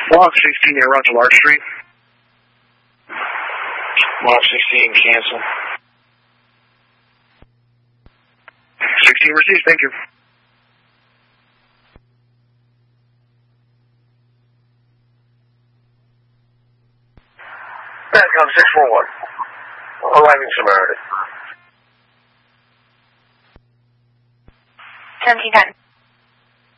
Block 16, air route to Lark Street. Block 16, cancel. 16 received, thank you. Batcom 641. Arriving Samaritan. 1710.